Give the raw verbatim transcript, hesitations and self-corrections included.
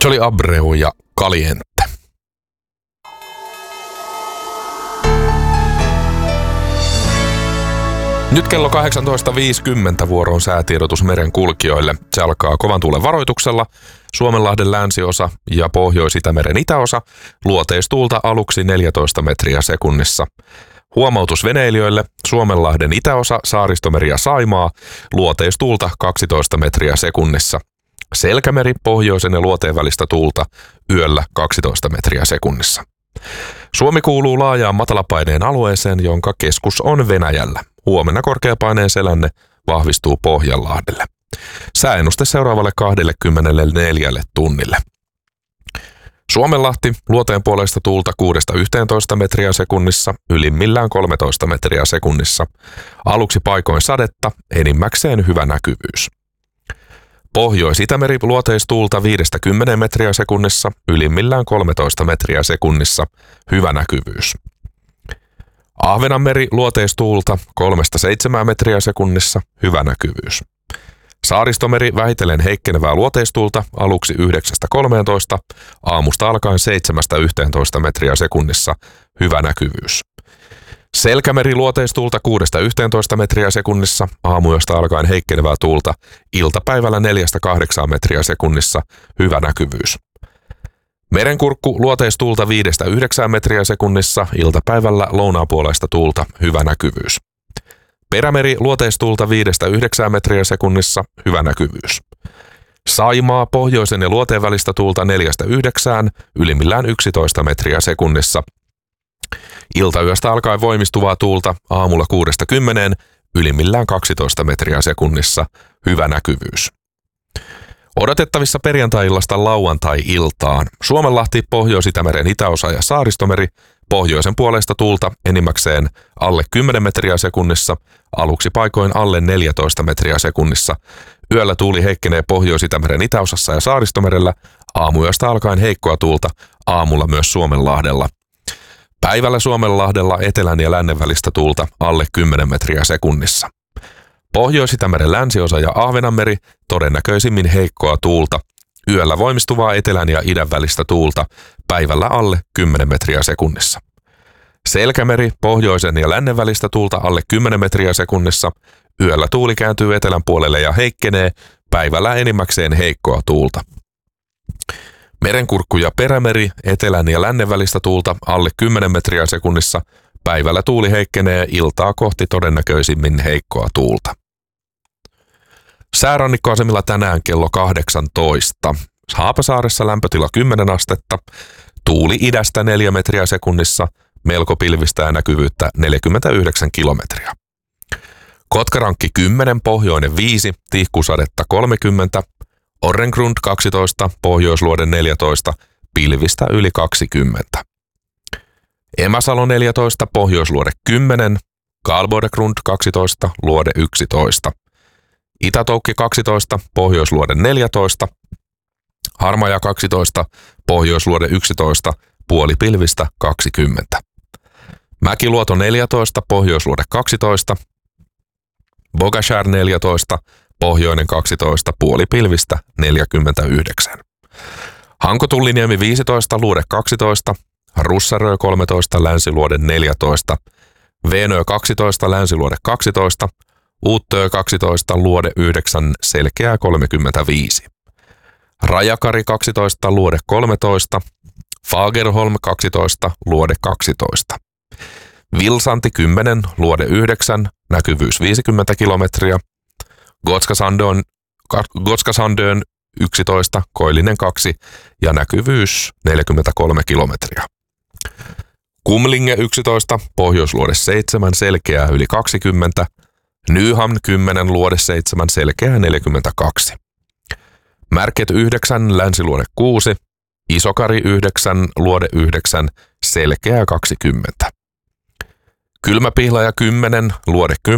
Se oli Abreu ja Caliente. Nyt kello kahdeksantoista viisikymmentä vuoroon säätiedotus meren kulkijoille. Se alkaa kovan tuulen varoituksella. Suomenlahden länsiosa ja Pohjois-Itämeren itäosa. Luoteistuulta aluksi neljätoista metriä sekunnissa. Huomautus veneilijöille. Suomenlahden itäosa, Saaristomeri ja Saimaa. Luoteistuulta kaksitoista metriä sekunnissa. Selkämeri, pohjoisen ja luoteen välistä tuulta. Yöllä kaksitoista metriä sekunnissa. Suomi kuuluu laajaan matalapaineen alueeseen, jonka keskus on Venäjällä. Huomenna korkeapaineen selänne vahvistuu Pohjanlahdelle. Sääennuste seuraavalle kaksikymmentäneljä tunnille. Suomenlahti, luoteen puolesta tuulta kuudesta yhteentoista metriä sekunnissa, ylimmillään kolmetoista metriä sekunnissa. Aluksi paikoin sadetta, enimmäkseen hyvä näkyvyys. Pohjois-Itämeri, luoteistuulta viidestä kymmeneen metriä sekunnissa, ylimmillään kolmetoista metriä sekunnissa, hyvä näkyvyys. Ahvenanmeri, luoteistuulta kolmesta seitsemään metriä sekunnissa, hyvä näkyvyys. Saaristomeri, vähitellen heikkenevää luoteistuulta, aluksi yhdeksästä kolmeentoista, aamusta alkaen seitsemästä yhteentoista metriä sekunnissa, hyvä näkyvyys. Selkämeri, luoteistuulta kuudesta yhteentoista metriä sekunnissa, aamuyöstä alkaen heikkenevää tuulta, iltapäivällä neljästä kahdeksaan metriä sekunnissa, hyvä näkyvyys. Merenkurkku, luoteistuulta viidestä yhdeksään metriä sekunnissa, iltapäivällä lounaanpuoleista tuulta, hyvä näkyvyys. Perämeri, luoteistuulta viidestä yhdeksään metriä sekunnissa, hyvä näkyvyys. Saimaa, pohjoisen ja luoteen välistä tuulta neljästä yhdeksään, ylimmillään yksitoista metriä sekunnissa. Iltayöstä alkaen voimistuvaa tuulta, aamulla kuudesta kymmeneen, ylimmillään kaksitoista metriä sekunnissa, hyvä näkyvyys. Odotettavissa perjantai-illasta lauantai-iltaan. Suomenlahti, Pohjois-Itämeren itäosa ja Saaristomeri, pohjoisen puolesta tuulta enimmäkseen alle kymmenen metriä sekunnissa, aluksi paikoin alle neljätoista metriä sekunnissa. Yöllä tuuli heikkenee Pohjois-Itämeren itäosassa ja Saaristomerellä, aamuyöstä alkaen heikkoa tuulta, aamulla myös Suomenlahdella. Päivällä Suomenlahdella etelän ja lännen välistä tuulta alle kymmenen metriä sekunnissa. Pohjois-Itämeren länsiosa ja Ahvenanmeri todennäköisimmin heikkoa tuulta. Yöllä voimistuvaa etelän ja idän välistä tuulta, päivällä alle kymmenen metriä sekunnissa. Selkämeri, pohjoisen ja lännen välistä tuulta alle kymmenen metriä sekunnissa. Yöllä tuuli kääntyy etelän puolelle ja heikkenee, päivällä enimmäkseen heikkoa tuulta. Merenkurkku ja Perämeri, etelän ja lännen välistä tuulta alle kymmenen metriä sekunnissa. Päivällä tuuli heikkenee, iltaa kohti todennäköisimmin heikkoa tuulta. Säärannikkoasemilla tänään kello kahdeksantoista. Haapasaaressa lämpötila kymmenen astetta, tuuli idästä neljä metriä sekunnissa, melko pilvistä ja näkyvyyttä neljäkymmentäyhdeksän kilometriä. Kotkarankki kymmenen, pohjoinen viisi, tihkusadetta kolmekymmentä, Orrengrund kaksitoista, Pohjoisluode neljätoista, pilvistä yli kaksikymmentä. Emäsalo neljätoista, Pohjoisluode kymmenen, Karlbodegrund kaksitoista, Luode yksitoista. Itätoukki kaksitoista, Pohjoisluode neljätoista, Harmaja kaksitoista, Pohjoisluode yksitoista, puolipilvistä kaksikymmentä. Mäkiluoto neljätoista, Pohjoisluode kaksitoista, Bogashär neljätoista, Pohjoinen kaksitoista, puolipilvistä neljäkymmentäyhdeksän. Hanko-Tulliniemi viisitoista, Luode kaksitoista, Russarö kolmetoista, Länsiluode neljätoista, Veenö kaksitoista, Länsiluode kaksitoista, Uuttöö kaksitoista, Luode yhdeksän, Selkeää kolmekymmentäviisi. Rajakari kaksitoista, Luode kolmetoista, Fagerholm kaksitoista, Luode kaksitoista. Vilsanti kymmenen, Luode yhdeksän, näkyvyys viisikymmentä kilometriä. Gotskasandön, Gotskasandön yksitoista, Koillinen kaksi ja näkyvyys neljäkymmentäkolme kilometriä. Kumlinge yksitoista, Pohjoisluode seitsemän, Selkeää yli kaksikymmentä. Nyhamn kymmenen, Luode seitsemän, Selkeää neljäkymmentäkaksi. Märket yhdeksän, Länsiluode kuusi, Isokari yhdeksän, Luode yhdeksän, Selkeää kaksikymmentä. Kylmäpihlaja kymmenen, Luode kymmenen.